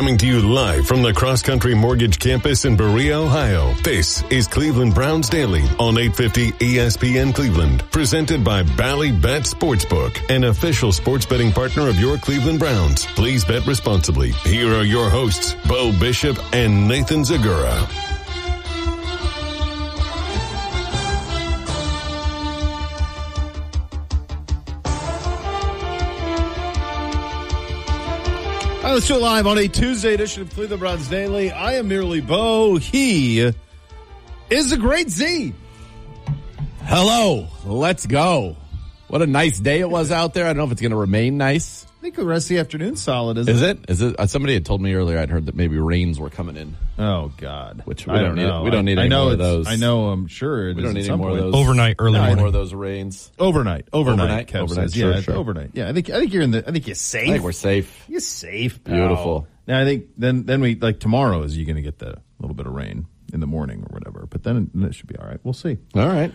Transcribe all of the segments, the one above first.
Coming to you live from the Cross Country Mortgage Campus in Berea, Ohio. This is Cleveland Browns Daily on 850 ESPN Cleveland. Presented by Bally Bet Sportsbook, an official sports betting partner of your Cleveland Browns. Please bet responsibly. Here are your hosts, Bo Bishop and Nathan Zagura. Let's do it live on a Tuesday edition of Cleveland Browns Daily. I am merely Bo. He is the great Z. Hello. Let's go. What a nice day it was out there. I don't know if it's going to remain nice. I think the rest of the afternoon's solid, isn't it? Is it? Somebody had told me earlier I'd heard that maybe rains were coming in. Oh, God. Which we don't need. We don't need any more of those. I know, I'm sure. We don't need any more of those. Overnight, early morning. More of those rains. Overnight. Overnight. Sure. Overnight. Yeah, I think you're I think you're safe. I think we're safe. You're safe, pal. Beautiful. Now, I think then we, like tomorrow, is you going to get the little bit of rain in the morning or whatever. But then it should be all right. We'll see. All right.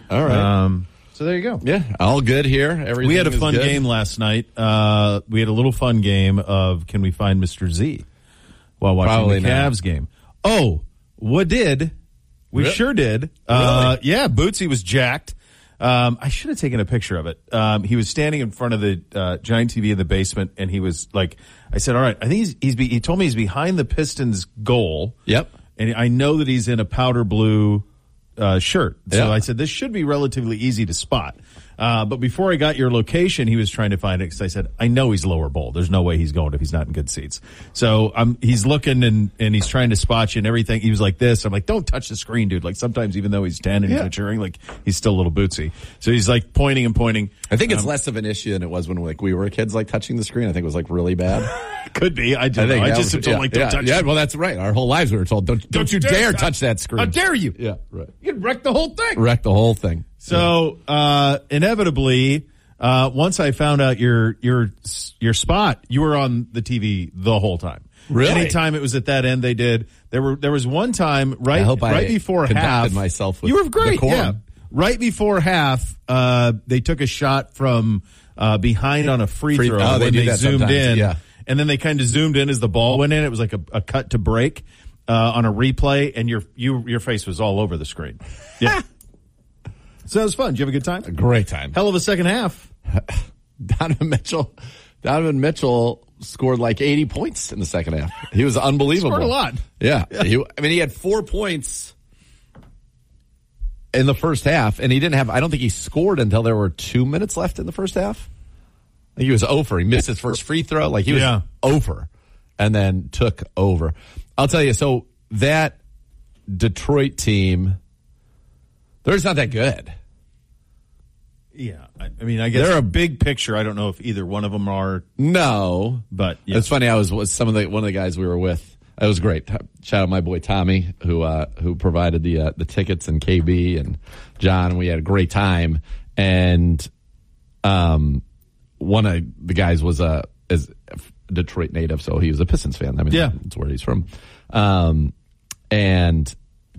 So there you go. Yeah, all good here. Everything. We had a fun game last night. We had a little fun game of Can We Find Mr. Z while watching Probably the Cavs game. Oh, what did? We sure did. Really? Yeah, Bootsy was jacked. I should have taken a picture of it. He was standing in front of the giant TV in the basement, and he was like, I said, all right, I think he told me he's behind the Pistons goal. Yep. And I know that he's in a powder blue shirt. So yeah. I said, this should be relatively easy to spot. But before I got your location, he was trying to find it because I said, I know he's lower bowl. There's no way he's going if he's not in good seats. So he's looking and he's trying to spot you and everything. He was like this. I'm like, don't touch the screen, dude. Like sometimes even though he's 10 and he's maturing, like he's still a little bootsy. So he's like pointing and pointing. I think it's less of an issue than it was when we were kids, like touching the screen. I think it was like really bad. Could be. I just am told don't touch it. Yeah, well, that's right. Our whole lives we were told, don't you dare touch that screen. How dare you? Yeah, right. You can wreck the whole thing. Wreck the whole thing. So, inevitably, once I found out your spot, you were on the TV the whole time. Really? Anytime it was at that end, they did. There was one time right before half. Myself with you were great. decorum. Yeah. Right before half, they took a shot from behind on a free throw when they zoomed in. Yeah. And then they kind of zoomed in as the ball went in. It was like a cut to break on a replay, and your face was all over the screen. Yeah. So it was fun. Did you have a good time? A great time. Hell of a second half. Donovan Mitchell scored like 80 points in the second half. He was unbelievable. Scored a lot. Yeah. He had 4 points in the first half, and I don't think he scored until there were 2 minutes left in the first half. I think he was over. He missed his first free throw. Like he was over and then took over. I'll tell you, so that Detroit team, they're just not that good. Yeah. I mean, I guess they're a big picture. I don't know if either one of them are. No. But yeah. It's funny. I was one of the guys we were with. It was great. Shout out my boy Tommy, who provided the tickets, and KB and John. We had a great time. And one of the guys is a Detroit native, so he was a Pistons fan. I mean, that's where he's from. And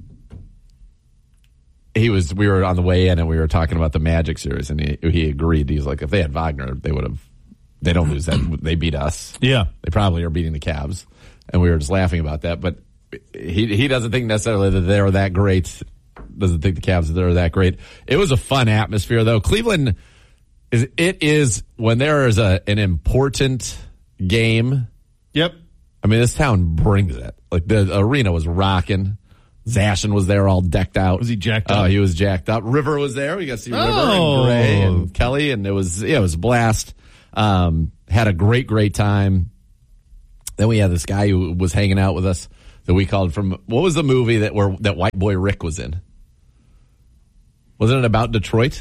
we were on the way in and we were talking about the Magic series, and he agreed. He's like, if they had Wagner, they don't lose that. They beat us. Yeah. They probably are beating the Cavs. And we were just laughing about that. But he doesn't think necessarily that they're that great. Doesn't think the Cavs are that great. It was a fun atmosphere though. Cleveland is when there is an important game. Yep. I mean, this town brings it. Like the arena was rocking. Zashin was there all decked out. Was he jacked up? Oh, he was jacked up. River was there. We got to see River and Gray and Kelly, and it was a blast. Had a great time. Then we had this guy who was hanging out with us that we called from, what was the movie that White Boy Rick was in? Wasn't it about Detroit?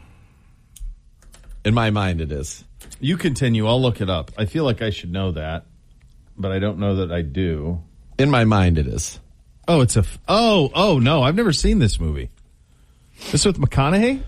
In my mind, it is. You continue. I'll look it up. I feel like I should know that, but I don't know that I do. In my mind, it is. Oh, it's oh no, I've never seen this movie. This with McConaughey?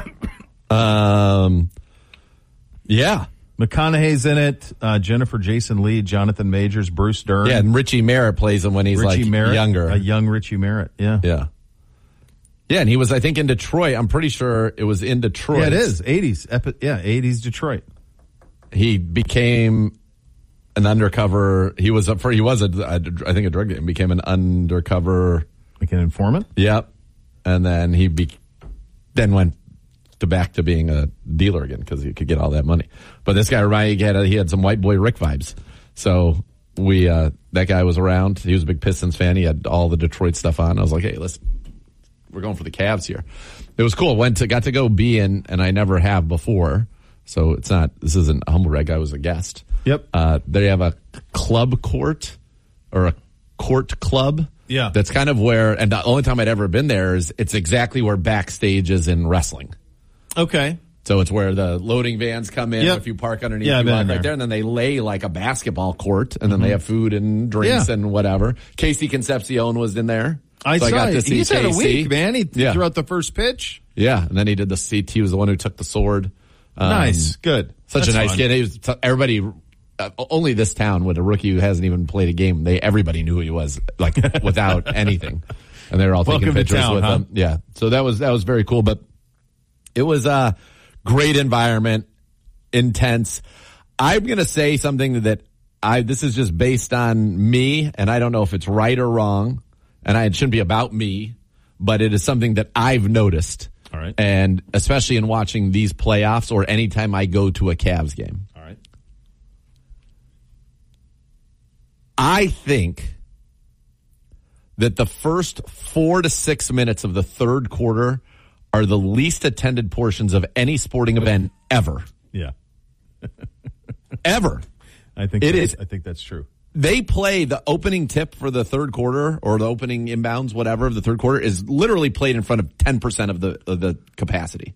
Yeah. McConaughey's in it. Jennifer Jason Leigh, Jonathan Majors, Bruce Dern. Yeah, and Richie Merritt plays him when he's younger. A young Richie Merritt, yeah. Yeah. Yeah, and he was, I think, in Detroit. I'm pretty sure it was in Detroit. Yeah, it is. 80s. 80s Detroit. He became an undercover. He was I think a drug dealer, became an undercover, like an informant. Yep, and then then went back to being a dealer again because he could get all that money. But this guy reminded me he had some white boy Rick vibes. So that guy was around. He was a big Pistons fan. He had all the Detroit stuff on. I was like, hey, we're going for the Cavs here. It was cool. Got to go be in, and I never have before. So this isn't a humble rag. I was a guest. Yep. They have a club court or a court club. Yeah. That's kind of where, and the only time I'd ever been there is it's exactly where backstage is in wrestling. Okay. So it's where the loading vans come in. Yep. If you park underneath, you walk right there, and then they lay like a basketball court, and then they have food and drinks and whatever. Casey Concepcion was in there. I got to see. He's had a week, man. He threw out the first pitch. Yeah, and then he did the CT. He was the one who took the sword. Nice, good. Such a nice kid. He was everybody. Only this town with a rookie who hasn't even played a game. Everybody knew who he was, like without anything, and they were all taking pictures with him. Yeah, so that was very cool. But it was a great environment, intense. I'm going to say something that this is just based on me, and I don't know if it's right or wrong, and it shouldn't be about me, but it is something that I've noticed. All right. And especially in watching these playoffs or anytime I go to a Cavs game. All right. I think that the first 4 to 6 minutes of the third quarter are the least attended portions of any sporting event ever. Yeah. Ever. I think it is. I think that's true. They play the opening tip for the third quarter or the opening inbounds, whatever, of the third quarter is literally played in front of 10% of the capacity.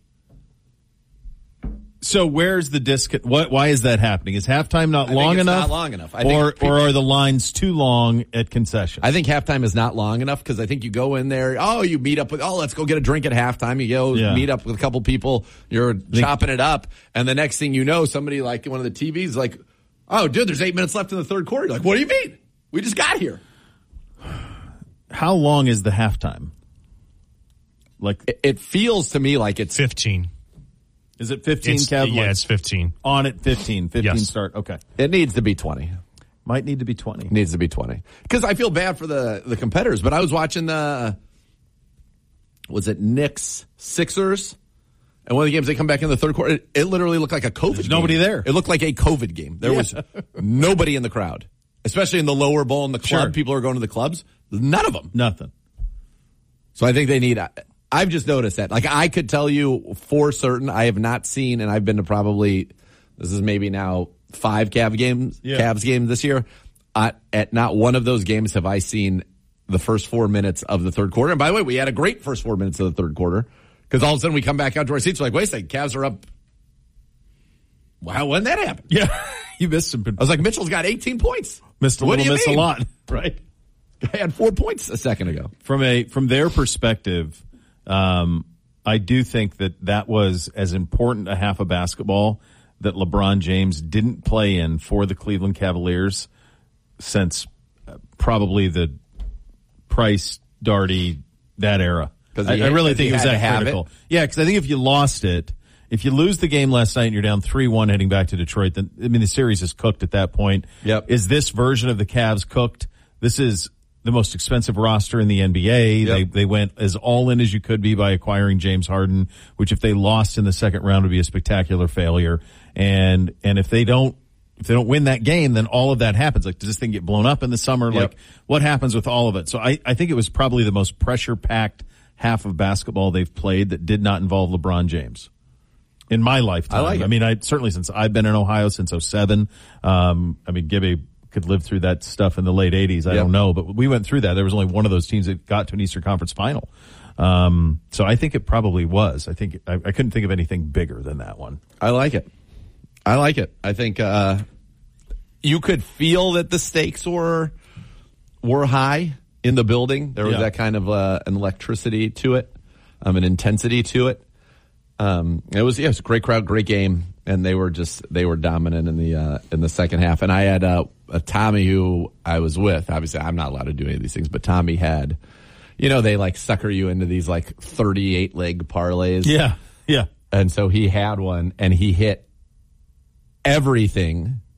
So where's the why is that happening? Is halftime not long enough? Not long enough. Or are the lines too long at concessions? I think halftime is not long enough because I think you go in there, you meet up with, let's go get a drink at halftime. You go meet up with a couple people, you're chopping it up, and the next thing you know, somebody like one of the TVs like, oh, dude, there's 8 minutes left in the third quarter. You're like, what do you mean? We just got here. How long is the halftime? Like it feels to me like it's 15. Is it 15, Kev? Yeah, it's 15. On at 15. 15 yes. Start. Okay. It needs to be 20. Might need to be 20. Needs to be 20. Because I feel bad for the competitors, but I was watching was it Knicks Sixers? And one of the games, they come back in the third quarter. It literally looked like a COVID game. Nobody there. It looked like a COVID game. There was nobody in the crowd, especially in the lower bowl and the club. Sure. People are going to the clubs. None of them. Nothing. So I think they need. I've just noticed that. Like I could tell you for certain, I have not seen, and I've been to probably, this is maybe now 5 Cavs games this year. At not one of those games have I seen the first 4 minutes of the third quarter. And by the way, we had a great first 4 minutes of the third quarter. Because all of a sudden we come back out to our seats, we're like, wait a second, Cavs are up. Wow, when did that happen? Yeah, you missed some. I was like, Mitchell's got 18 points. Missed a little, missed a lot, right? I had 4 points a second ago. From their perspective, I do think that was as important a half of basketball that LeBron James didn't play in for the Cleveland Cavaliers since probably the Price, Darty, that era. I really think it was that critical. Yeah, because I think if you lost it, if you lose the game last night and you're down 3-1 heading back to Detroit, then, I mean, the series is cooked at that point. Yep. Is this version of the Cavs cooked? This is the most expensive roster in the NBA. Yep. They went as all in as you could be by acquiring James Harden, which if they lost in the second round would be a spectacular failure. And if they don't win that game, then all of that happens. Like, does this thing get blown up in the summer? Yep. Like, what happens with all of it? So I think it was probably the most pressure-packed half of basketball they've played that did not involve LeBron James in my lifetime. I like it. I mean, certainly since I've been in Ohio since 2007. I mean, Gibby could live through that stuff in the late 80s. I don't know, but we went through that. There was only one of those teams that got to an Eastern Conference final. So I think it probably was. I think I couldn't think of anything bigger than that one. I like it. I think you could feel that the stakes were high in the building. There was that kind of an electricity to it, an intensity to it. It was a great crowd, great game, and they were dominant in the second half. And I had a Tommy who I was with. Obviously, I'm not allowed to do any of these things, but Tommy had, they like sucker you into these like 38 leg parlays. Yeah. And so he had one, and he hit everything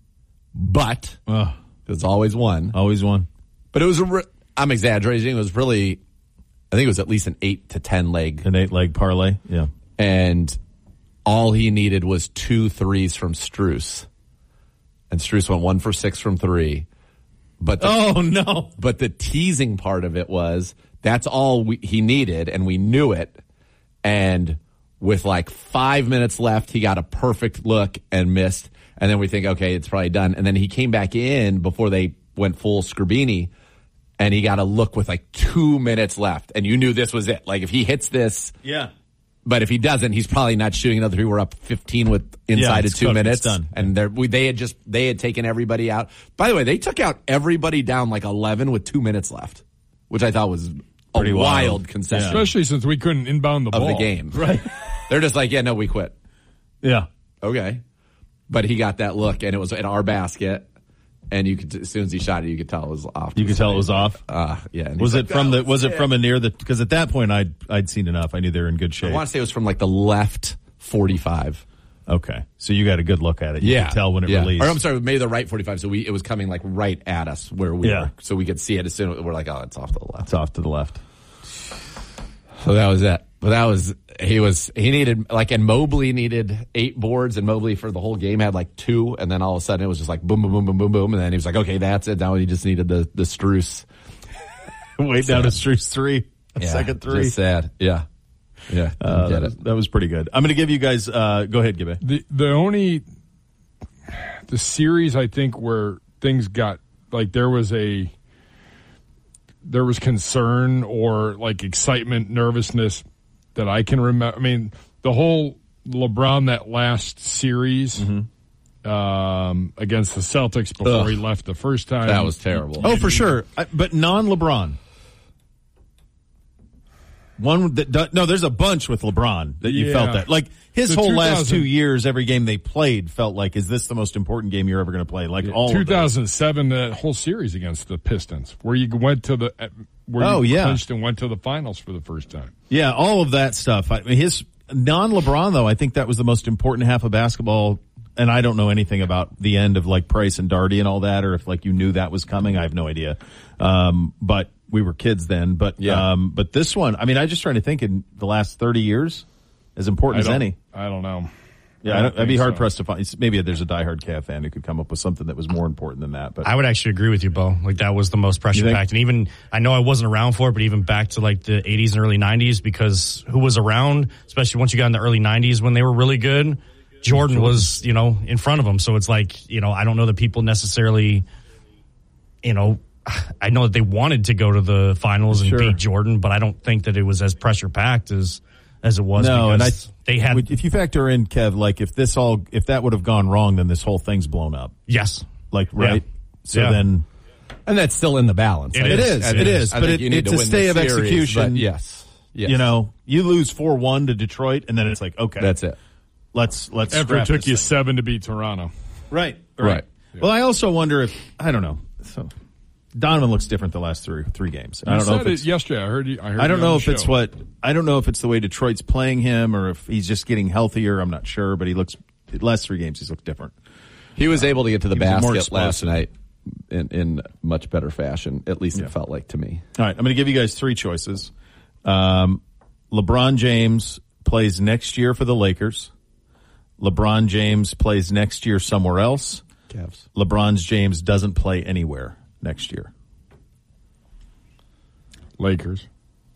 but there's always one. Always one. But it was, I'm exaggerating. It was really, I think it was at least an 8 to 10 leg. An 8-leg parlay, yeah. And all he needed was 2 threes from Strus. And Strus went 1 for 6 from 3. But But the teasing part of it was that's all he needed, and we knew it. And with like 5 minutes left, he got a perfect look and missed. And then we think, okay, it's probably done. And then he came back in before they went full Scribini, and he got a look with like 2 minutes left. And you knew this was it. Like if he hits this. Yeah. But if he doesn't, he's probably not shooting another three. We're up 15 with inside of 2 minutes. It's done. And they had taken everybody out. By the way, they took out everybody down like 11 with 2 minutes left, which I thought was a wild concession. Yeah. Especially since we couldn't inbound the ball. Of the game. Right. They're just like, yeah, no, we quit. Yeah. Okay. But he got that look, and it was in our basket. And you could, as soon as he shot it, you could tell it was off. You could tell it was off. Yeah. Was it from a near the? Because at that point I'd seen enough. I knew they were in good shape. I want to say it was from like the left 45. Okay, so you got a good look at it. You could tell when it released. Or I'm sorry, maybe the right 45. So it was coming like right at us where we were, so we could see it as soon as we're like, oh, it's off to the left. It's off to the left. So that was it. But he needed, like, and Mobley needed 8 boards, and Mobley for the whole game had like 2, and then all of a sudden it was just like boom, boom, boom, boom, boom, boom, and then he was like, okay, that's it. Now he just needed the Strus. Way down to Strus 3. Second 3. Just sad. Yeah. Yeah. That was pretty good. I'm going to give you guys, go ahead, Gibby. The series, I think, where things got, like, there was concern or like excitement, nervousness that I can remember. I mean, the whole LeBron, that last series against the Celtics before he left the first time. That was terrible. Oh, for sure. But non-LeBron. One that there's a bunch with LeBron that you felt that. Like his whole last 2 years, every game they played felt like, is this the most important game you're ever going to play? Like all 2007, the whole series against the Pistons, where you went to the clinched and went to the finals for the first time. Yeah, all of that stuff. I mean, his non-LeBron though, I think that was the most important half of basketball. And I don't know anything about the end of like Price and Darty and all that, or if like you knew that was coming. I have no idea. But we were kids then. But but this one, I mean, I'm just trying to think in the last 30 years, as important as any. I don't know. Yeah, I'd be hard pressed to find. Maybe there's a diehard Cavs fan who could come up with something that was more important than that. But I would actually agree with you, Bo. Like that was the most pressure packed, and even I know I wasn't around for it, but even back to like the 80s and early 90s, because who was around, especially once you got in the early 90s when they were really good. Jordan was, in front of him. So it's like, I don't know that people necessarily, I know that they wanted to go to the finals and beat Jordan, but I don't think that it was as pressure packed as it was. No, and they had. If you factor in, Kev, like if that would have gone wrong, then this whole thing's blown up. Yes. Like, right. Yeah. So then. And that's still in the balance. It is. But it's a stay of execution. But yes. You lose 4-1 to Detroit, and then it's like, okay. That's it. Let's after it took you 7 to beat Toronto. Right. Yeah. Well, I also wonder if, I don't know. So Donovan looks different the last three games. I don't know if it's yesterday. I heard you. I don't know if it's I don't know if it's the way Detroit's playing him or if he's just getting healthier. I'm not sure, but the last 3 games he's looked different. He was able to get to the basket last night in much better fashion. At least it felt like to me. All right, I'm going to give you guys 3 choices. LeBron James plays next year for the Lakers. LeBron James plays next year somewhere else. Cavs. LeBron James doesn't play anywhere next year. Lakers.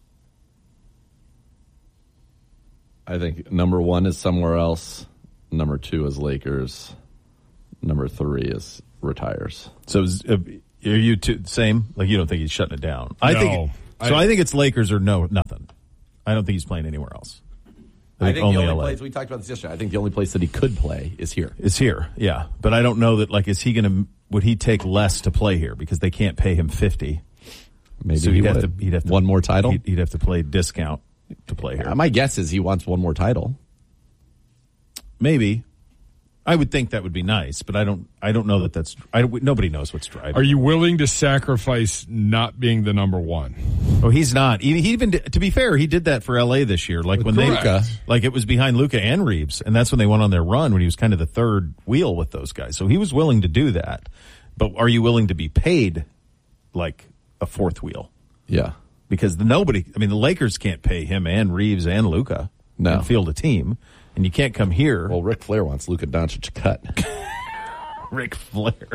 I think number 1 is somewhere else. Number 2 is Lakers. Number 3 is retires. So are you same? Like you don't think he's shutting it down? I think it's Lakers or nothing. I don't think he's playing anywhere else. I think the only place, we talked about this yesterday, I think the only place that he could play is here. Yeah. But I don't know that, like, would he take less to play here because they can't pay him $50? Maybe so he'd have to one more title? He'd have to play discount to play here. My guess is he wants one more title. Maybe. I would think that would be nice, but I don't know that nobody knows what's driving. Are you willing to sacrifice not being the number 1? Oh, he's not. He even, to be fair, he did that for LA this year. Like when Correct. it was behind Luka and Reeves, and that's when they went on their run when he was kind of the third wheel with those guys. So he was willing to do that. But are you willing to be paid like a fourth wheel? Yeah. Because the Lakers can't pay him and Reeves and Luka and field a team, and you can't come here. Well, Ric Flair wants Luka Doncic cut. Ric Flair.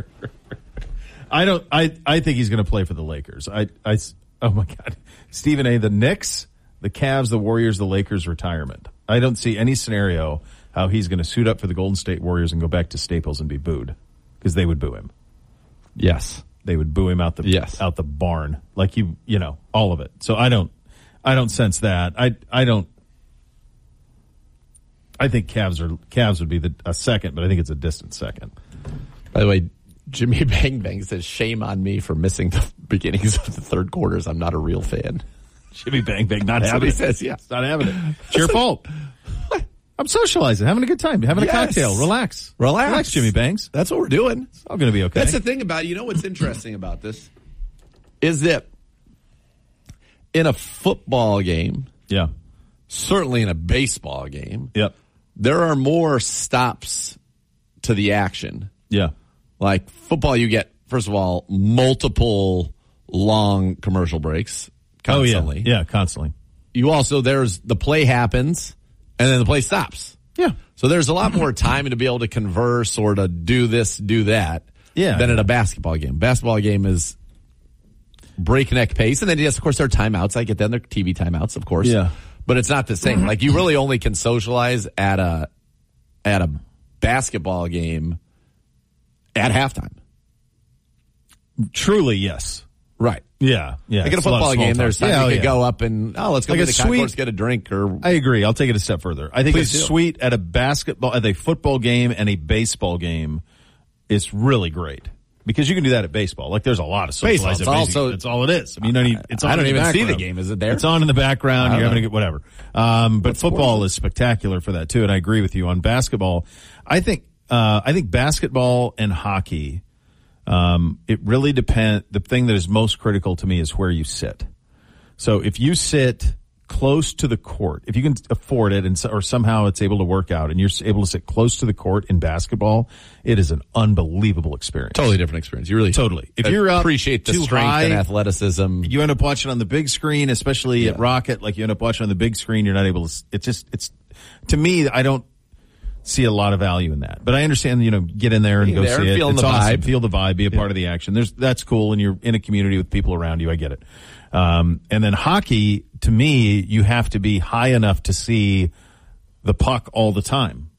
I think he's going to play for the Lakers. Oh my God. Stephen A., the Knicks, the Cavs, the Warriors, the Lakers retirement. I don't see any scenario how he's going to suit up for the Golden State Warriors and go back to Staples and be booed, because they would boo him. Yes. They would boo him out the barn. Like all of it. So I don't sense that. I think Cavs would be a second, but I think it's a distant second. By the way, Jimmy Bang Bang says, shame on me for missing the beginnings of the third quarters. I'm not a real fan. Jimmy Bang Bang not That's having what it. He says, yeah. It's not having it. It's your fault. I'm socializing, having a good time, having a cocktail. Relax, Jimmy Bangs. That's what we're doing. It's all going to be okay. That's the thing about what's interesting about this is that in a football game, certainly in a baseball game, there are more stops to the action. Yeah. Like football, you get, first of all, multiple long commercial breaks constantly. Oh, yeah, constantly. You also, the play happens, and then the play stops. Yeah. So there's a lot more time to be able to converse or to do this, do that than in a basketball game. Basketball game is breakneck pace. And then, yes, of course, there are timeouts. I get them. They're TV timeouts, of course. Yeah. But it's not the same. Like, you really only can socialize at a basketball game at halftime. Truly, yes. Right. Yeah. Like in a football game, there's time you could go up and, let's go to the concourse, get a drink. I agree. I'll take it a step further. I think it's sweet at a football game and a baseball game is really great. Because you can do that at baseball. Like, there's a lot of socializing. That's all it is. I mean, I don't even see the game. Is it there? It's on in the background. You're having to get whatever. But football is spectacular for that too. And I agree with you on basketball. I think basketball and hockey, it really depends. The thing that is most critical to me is where you sit. So if you sit close to the court, if you can afford it or somehow it's able to work out and you're able to sit close to the court in basketball, it is an unbelievable experience. Totally different experience. You really totally. If you're up appreciate the too strength high, and athleticism. You end up watching on the big screen, especially at Rocket, like you end up watching on the big screen, you're not able to, it's to me, I don't see a lot of value in that. But I understand, get in there and go see it. Feel it's the awesome. vibe. Feel the vibe, be a part of the action. That's cool, and you're in a community with people around you. I get it. And then hockey, to me, you have to be high enough to see the puck all the time.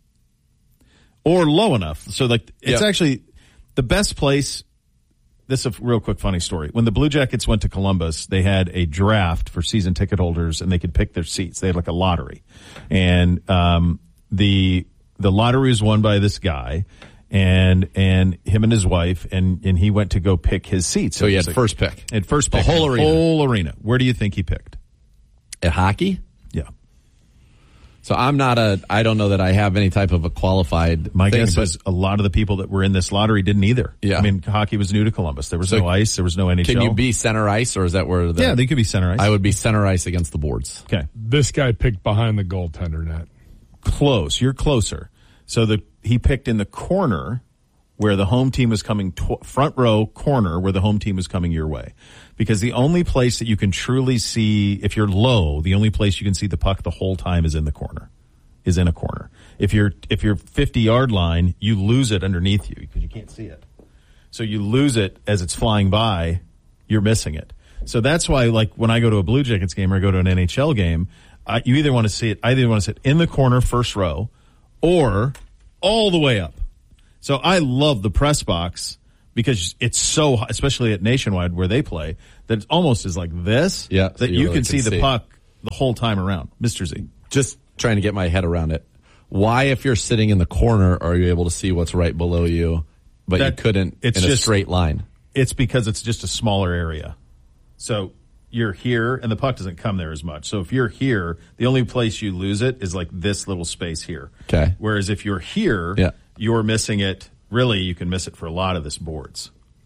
Or low enough. So it's actually the best place. This is a real quick funny story. When the Blue Jackets went to Columbus, they had a draft for season ticket holders and they could pick their seats. They had like a lottery. And, the lottery was won by this guy and him and his wife, and he went to go pick his seats. So he had first pick. At first pick. The whole arena. Where do you think he picked? At hockey? Yeah. So I don't know that I have any type of a qualified My thing, guess is a lot of the people that were in this lottery didn't either. Yeah. I mean, hockey was new to Columbus. There was no ice. There was no NHL. Can you be center ice, or is that where Yeah, they could be center ice. I would be center ice against the boards. Okay. This guy picked behind the goaltender net. Close. You're closer. So he picked in the corner where the home team was coming, front row corner where the home team was coming your way. Because the only place that you can truly see, if you're low, the only place you can see the puck the whole time is in the corner, is in a corner. If you're 50-yard line, you lose it underneath you because you can't see it. So you lose it as it's flying by, you're missing it. So that's why, like, when I go to a Blue Jackets game or I go to an NHL game, you either want to see it, I either want to sit in the corner first row or all the way up. So I love the press box because it's so, especially at Nationwide where they play, that it almost is like this, that you really can see the puck the whole time around. Mr. Z. Just trying to get my head around it. Why, if you're sitting in the corner, are you able to see what's right below you, but you couldn't in a straight line? It's because it's just a smaller area. So you're here, and the puck doesn't come there as much. So if you're here, the only place you lose it is like this little space here. Okay. Whereas if you're here, you're missing it. Really, you can miss it for a lot of this boards.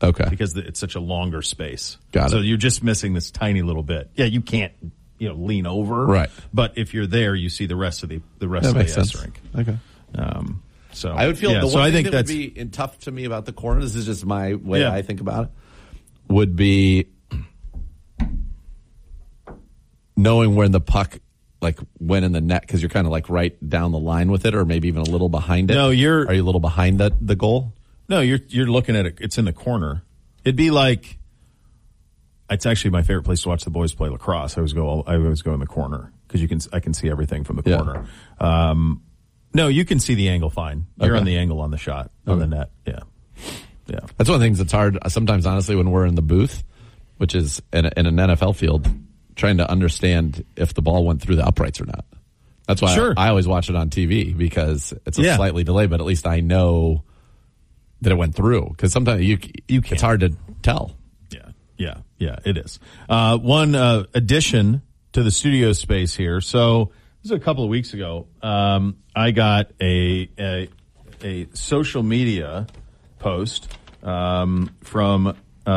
Okay. Because it's such a longer space. Got it. So you're just missing this tiny little bit. Yeah, you can't, lean over. Right. But if you're there, you see the rest of the That of the makes S sense. rink. Okay. So I would feel the so one I thing think that would that's be tough to me about the corner, this is just my way Yeah. I think about it, would be knowing when the puck went in the net, because you're kind of right down the line with it, or maybe even a little behind it. No, are you a little behind the goal? No, you're looking at it. It's in the corner. It'd be like, it's actually my favorite place to watch the boys play lacrosse. I always go in the corner because I can see everything from the corner. No, you can see the angle fine. You're on the angle on the shot on the net. Yeah. That's one of the things that's hard sometimes, honestly, when we're in the booth, which is in an NFL field, trying to understand if the ball went through the uprights or not. That's why I always watch it on TV, because it's a slightly delayed, but at least I know that it went through, because sometimes it's hard to tell. Yeah, it is. One addition to the studio space here. So this is a couple of weeks ago. I got a social media post from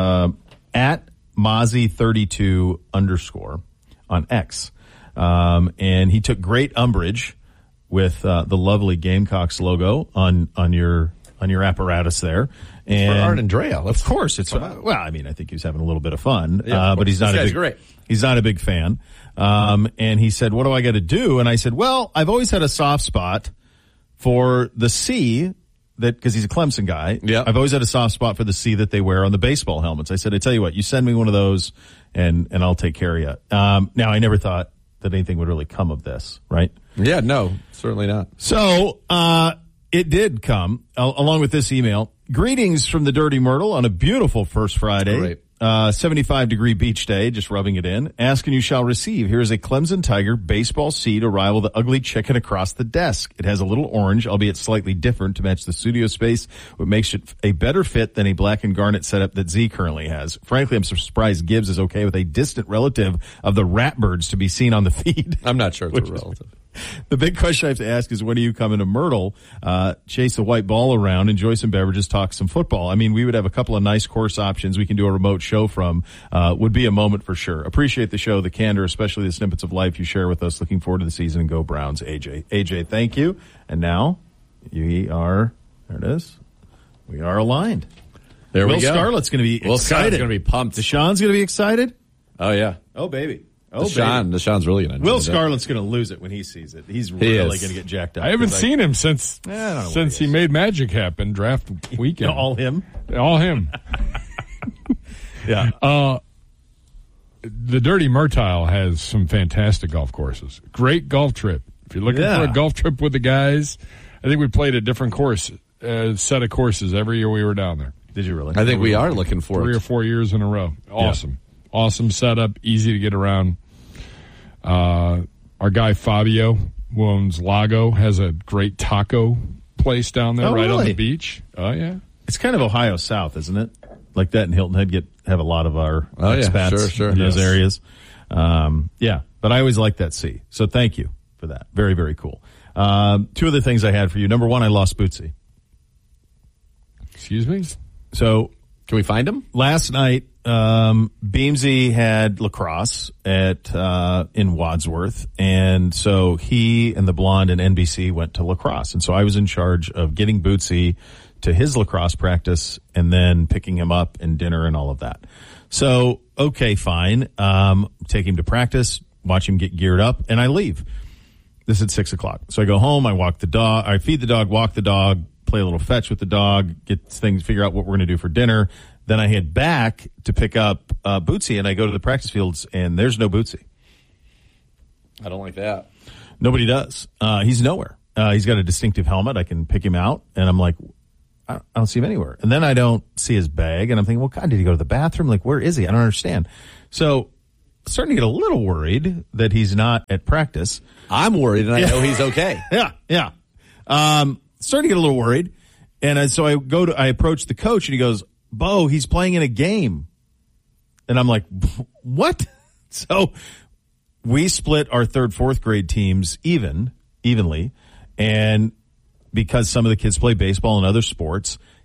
at Mozzie32 _ on X, and he took great umbrage with the lovely Gamecocks logo on your apparatus there. And for Art and Drea. Of course, it's well. I mean, I think he was having a little bit of fun, but he's This not guy's great. He's not a big fan. And he said, "What do I got to do?" And I said, "Well, I've always had a soft spot for the C because he's a Clemson guy. Yeah, I've always had a soft spot for the C that they wear on the baseball helmets." I said, "I tell you what, you send me one of those, and I'll take care of you." Now, I never thought that anything would really come of this, right? Yeah, no, certainly not. So it did come along with this email. Greetings from the Dirty Myrtle on a beautiful first Friday. Great. 75-degree beach day, just rubbing it in. Ask and you shall receive. Here is a Clemson Tiger baseball C to rival the ugly chicken across the desk. It has a little orange, albeit slightly different, to match the studio space, what makes it a better fit than a black and garnet setup that Z currently has. Frankly, I'm surprised Gibbs is okay with a distant relative of the Ratbirds to be seen on the feed. I'm not sure it's a relative. The big question I have to ask is, when do you come into Myrtle, chase a white ball around, enjoy some beverages, talk some football? I mean, we would have a couple of nice course options we can do a remote show from. Would be a moment for sure. Appreciate the show, the candor, especially the snippets of life you share with us. Looking forward to the season, and go Browns, AJ. AJ, thank you. And now, there it is. We are aligned. There we Will go. Scarlett's going to be Will excited. Scarlett's going to be pumped. Deshaun's going to be excited. Oh, yeah. Oh, baby. Deshaun's really going to Will Scarlett's going to lose it when he sees it. He's really going to get jacked up. I haven't seen him since he made magic happen draft weekend. All him. Yeah. The Dirty Myrtle has some fantastic golf courses. Great golf trip. If you're looking for a golf trip with the guys, I think we played a different set of courses every year we were down there. Did you really? I think we are looking for 3 or 4 years in a row. Awesome. Yeah. Awesome setup. Easy to get around. Our guy Fabio, who owns Lago, has a great taco place down there on the beach. Oh, yeah. It's kind of Ohio South, isn't it? Like that in Hilton Head have a lot of our expats in those areas. Yeah, but I always like that C. So thank you for that. Very, very cool. 2 other things I had for you. Number 1, I lost Bootsy. Excuse me? So can we find him? Last night, Beamsy had lacrosse in Wadsworth, and so he and the blonde and NBC went to lacrosse, and so I was in charge of getting Bootsy to his lacrosse practice and then picking him up and dinner and all of that. So okay, fine. Take him to practice, watch him get geared up, and I leave. This is at 6:00. So I go home, I walk the dog, I feed the dog, walk the dog, play a little fetch with the dog, get things, figure out what we're going to do for dinner. Then I head back to pick up Bootsy, and I go to the practice fields, and there's no Bootsy. I don't like that. Nobody does. He's nowhere. He's got a distinctive helmet. I can pick him out, and I'm like, I don't see him anywhere. And then I don't see his bag, and I'm thinking, well, God, did he go to the bathroom? Like, where is he? I don't understand. So starting to get a little worried that he's not at practice. I'm worried, and I know he's okay. Yeah. Starting to get a little worried. And so I approach the coach, and he goes, Bo, he's playing in a game. And I'm like, what? So we split our 3rd, 4th grade teams evenly. And because some of the kids play baseball and other sports,